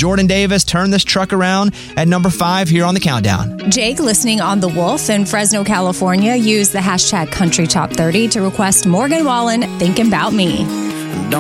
Jordan Davis turned this truck around at number 5 here on the countdown. Jake, listening on The Wolf in Fresno, California, used the hashtag Country Top 30 to request Morgan Wallen, Thinking About Me.